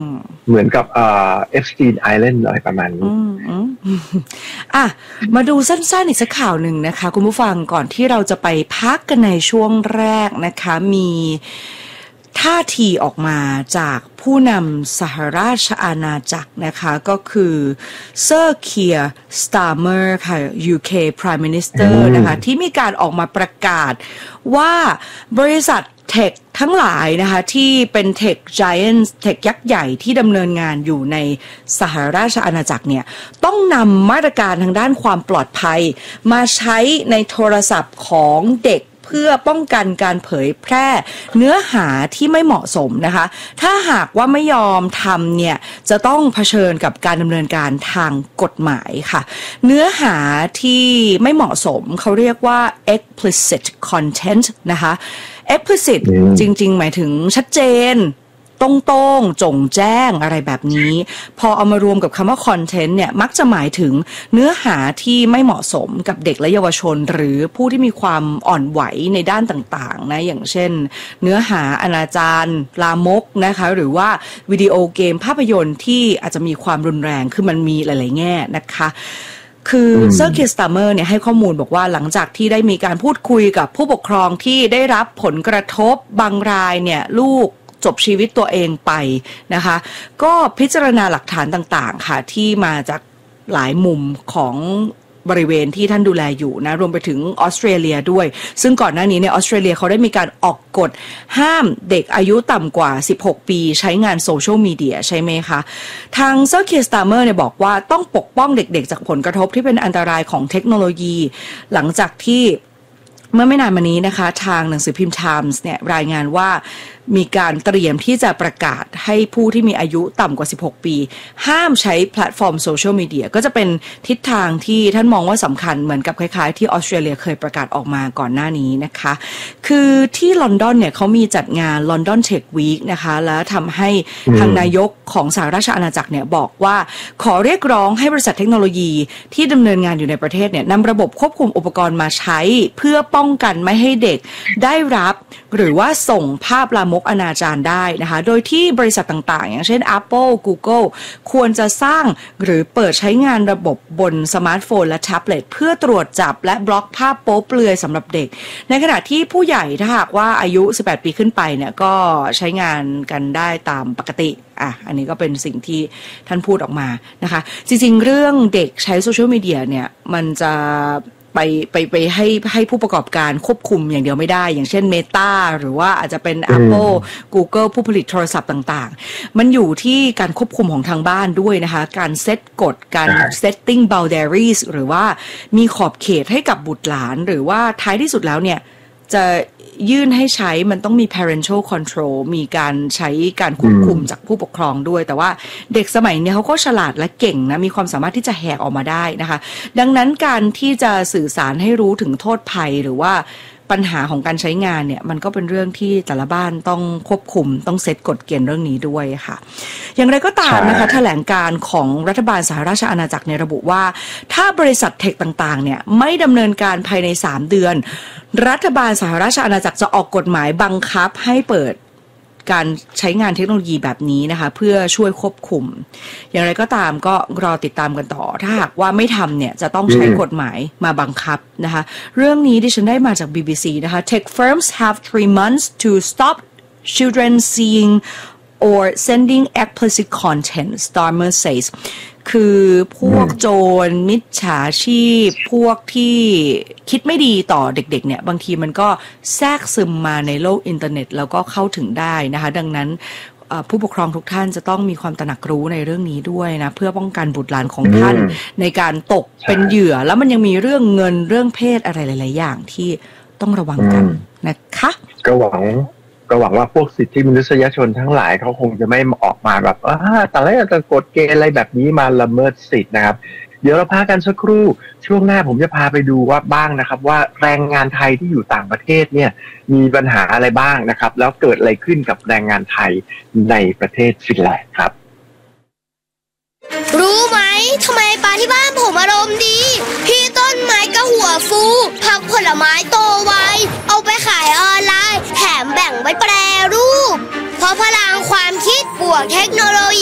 เหมือนกับEpstein Island อะไรประมาณนี้อ่ะมาดูสั้นๆอีกสักข่าวหนึ่งนะคะคุณผู้ฟังก่อนที่เราจะไปพักกันในช่วงแรกนะคะมีท่าทีออกมาจากผู้นำสหราชอาณาจักรนะคะก็คือเซอร์เคียร์สตาร์เมอร์ค่ะ UK Prime Minister นะคะที่มีการออกมาประกาศว่าบริษัทเทคทั้งหลายนะคะที่เป็นเทคไจแอนท์เทคยักษ์ใหญ่ที่ดำเนินงานอยู่ในสหราชอาณาจักรเนี่ยต้องนำมาตรการทางด้านความปลอดภัยมาใช้ในโทรศัพท์ของเด็กเพื่อป้องกันการเผยแพร่เนื้อหาที่ไม่เหมาะสมนะคะถ้าหากว่าไม่ยอมทำเนี่ยจะต้องเผชิญกับการดำเนินการทางกฎหมายค่ะเนื้อหาที่ไม่เหมาะสมเขาเรียกว่า explicit content นะคะ explicit จริงๆหมายถึงชัดเจนตรงๆจงแจ้งอะไรแบบนี้พอเอามารวมกับคำว่า content เนี่ยมักจะหมายถึงเนื้อหาที่ไม่เหมาะสมกับเด็กและเยาวชนหรือผู้ที่มีความอ่อนไหวในด้านต่างๆนะอย่างเช่นเนื้อหาอนาจารลามกนะคะหรือว่าวิดีโอเกมภาพยนตร์ที่อาจจะมีความรุนแรงคือมันมีหลายๆแง่นะคะคือเซอร์เคียร์สตาร์เมอร์เนี่ยให้ข้อมูลบอกว่าหลังจากที่ได้มีการพูดคุยกับผู้ปกครองที่ได้รับผลกระทบบางรายเนี่ยลูกจบชีวิตตัวเองไปนะคะก็พิจารณาหลักฐานต่างๆค่ะที่มาจากหลายมุมของบริเวณที่ท่านดูแลอยู่นะรวมไปถึงออสเตรเลียด้วยซึ่งก่อนหน้านี้ในออสเตรเลียเขาได้มีการออกกฎห้ามเด็กอายุต่ำกว่า16ปีใช้งานโซเชียลมีเดียใช่ไหมคะทางเซอร์เคียร์สตาร์เมอร์เนี่ยบอกว่าต้องปกป้องเด็กๆจากผลกระทบที่เป็นอันตรายของเทคโนโลยีหลังจากที่เมื่อไม่นานมานี้นะคะทางหนังสือพิมพ์ Times เนี่ยรายงานว่ามีการเตรียมที่จะประกาศให้ผู้ที่มีอายุต่ำกว่า16ปีห้ามใช้แพลตฟอร์มโซเชียลมีเดียก็จะเป็นทิศทางที่ท่านมองว่าสำคัญเหมือนกับคล้ายๆที่ออสเตรเลียเคยประกาศออกมาก่อนหน้านี้นะคะคือที่ลอนดอนเนี่ยเขามีจัดงาน London Tech Week นะคะแล้วทำให้ทางนายกของสหราชอาณาจักรเนี่ยบอกว่าขอเรียกร้องให้บริษัทเทคโนโลยีที่ดำเนินงานอยู่ในประเทศเนี่ยนำระบบควบคุมอุปกรณ์มาใช้เพื่อป้องกันไม่ให้เด็กได้รับหรือว่าส่งภาพลามกอนาจารได้นะคะโดยที่บริษัทต่างๆอย่างเช่น Apple Google ควรจะสร้างหรือเปิดใช้งานระบบบนสมาร์ทโฟนและแท็บเล็ตเพื่อตรวจจับและบล็อกภาพโป๊เปลือยสำหรับเด็กในขณะที่ผู้ใหญ่ถ้าหากว่าอายุ18ปีขึ้นไปเนี่ยก็ใช้งานกันได้ตามปกติอันนี้ก็เป็นสิ่งที่ท่านพูดออกมานะคะจริงๆเรื่องเด็กใช้โซเชียลมีเดียเนี่ยมันจะไปให้ผู้ประกอบการควบคุมอย่างเดียวไม่ได้อย่างเช่น Meta หรือว่าอาจจะเป็น Apple Google ผู้ผลิตโทรศัพท์ต่างๆมันอยู่ที่การควบคุมของทางบ้านด้วยนะคะการเซตกฎการ setting boundaries หรือว่ามีขอบเขตให้กับบุตรหลานหรือว่าท้ายที่สุดแล้วเนี่ยจะยื่นให้ใช้มันต้องมี parental control มีการใช้การควบคุมจากผู้ปกครองด้วยแต่ว่าเด็กสมัยนี้เขาก็ฉลาดและเก่งนะมีความสามารถที่จะแหกออกมาได้นะคะดังนั้นการที่จะสื่อสารให้รู้ถึงโทษภัยหรือว่าปัญหาของการใช้งานเนี่ยมันก็เป็นเรื่องที่แต่ละบ้านต้องควบคุมต้องเซตกฎเกณฑ์เรื่องนี้ด้วยค่ะอย่างไรก็ตามนะคะแถลงการของรัฐบาลสหราชอาณาจักรในระบุว่าถ้าบริษัทเทคต่างๆเนี่ยไม่ดำเนินการภายใน3เดือนรัฐบาลสหราชอาณาจักรจะออกกฎหมายบังคับให้เปิดการใช้งานเทคโนโลยีแบบนี้นะคะเพื่อช่วยควบคุมอย่างไรก็ตามก็รอติดตามกันต่อถ้าหากว่าไม่ทำเนี่ยจะต้องใช้กฎหมายมาบังคับนะคะเรื่องนี้ดิฉันได้มาจาก BBC นะคะ Tech firms have 3 months to stop children seeing or sending explicit content Starmer says คือพวกโจรมิจฉาชีพพวกที่คิดไม่ดีต่อเด็กๆเนี่ยบางทีมันก็แทรกซึมมาในโลกอินเทอร์เน็ตแล้วก็เข้าถึงได้นะคะดังนั้นผู้ปกครองทุกท่านจะต้องมีความตระหนักรู้ในเรื่องนี้ด้วยนะเพื่อป้องกันบุตรหลานของท่านในการตกเป็นเหยื่อแล้วมันยังมีเรื่องเงินเรื่องเพศอะไรหลายๆอย่างที่ต้องระวังกันนะคะก็หวังว่าพวกสิทธิมนุษยชนทั้งหลายเขาคงจะไม่ออกมาแบบแต่ละจะกฎเกณฑ์อะไรแบบนี้มาละเมิดสิทธินะครับเดี๋ยวเราพากันสักครู่ช่วงหน้าผมจะพาไปดูว่าบ้างนะครับว่าแรงงานไทยที่อยู่ต่างประเทศเนี่ยมีปัญหาอะไรบ้างนะครับแล้วเกิดอะไรขึ้นกับแรงงานไทยในประเทศฟินแลนด์ครับรู้ไหมทำไมปลาที่บ้านผมอารมณ์ดีพี่ต้นไม้ก็หัวฟูผักผลไม้โตไวเอาไปขายออนไลน์แถมแบ่งไว้แปรรูปเพราะพลังความคิดบวกเทคโนโลยี